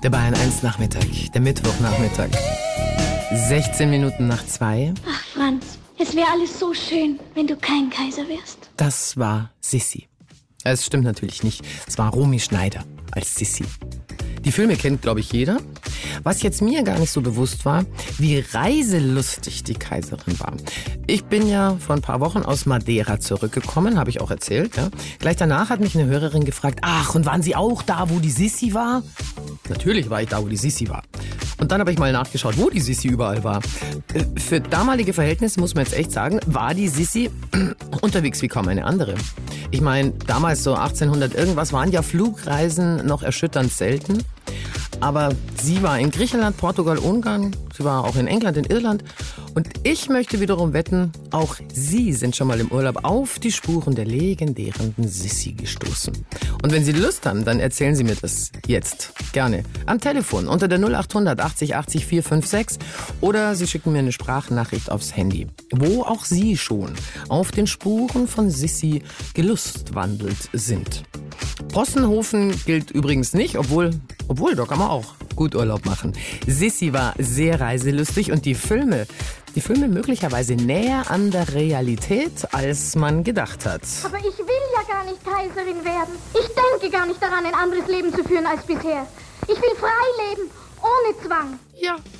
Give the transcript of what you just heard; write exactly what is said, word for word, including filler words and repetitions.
Der Bayern eins Nachmittag, der Mittwochnachmittag. sechzehn Minuten nach zwei. Ach, Franz, es wäre alles so schön, wenn du kein Kaiser wärst. Das war Sissi. Es stimmt natürlich nicht. Es war Romy Schneider als Sissi. Die Filme kennt, glaube ich, jeder. Was jetzt mir gar nicht so bewusst war, wie reiselustig die Kaiserin war. Ich bin ja vor ein paar Wochen aus Madeira zurückgekommen, habe ich auch erzählt. Ja. Gleich danach hat mich eine Hörerin gefragt, ach, und waren Sie auch da, wo die Sissi war? Natürlich war ich da, wo die Sissi war. Und dann habe ich mal nachgeschaut, wo die Sissi überall war. Für damalige Verhältnisse, muss man jetzt echt sagen, war die Sissi unterwegs wie kaum eine andere. Ich meine, damals so achtzehnhundert irgendwas waren ja Flugreisen noch erschütternd selten. Aber sie war in Griechenland, Portugal, Ungarn, sie war auch in England, in Irland. Und ich möchte wiederum wetten, auch Sie sind schon mal im Urlaub auf die Spuren der legendären Sissi gestoßen. Und wenn Sie Lust haben, dann erzählen Sie mir das jetzt gerne am Telefon unter der null achthundert achtzig achtzig vier fünf sechs oder Sie schicken mir eine Sprachnachricht aufs Handy, wo auch Sie schon auf den Spuren von Sissi gelustwandelt sind. Possenhofen gilt übrigens nicht, obwohl, obwohl, da kann man auch gut Urlaub machen. Sissi war sehr reiselustig und die Filme, die Filme möglicherweise näher an der Realität, als man gedacht hat. Aber ich will ja gar nicht Kaiserin werden. Ich denke gar nicht daran, ein anderes Leben zu führen als bisher. Ich will frei leben, ohne Zwang. Ja.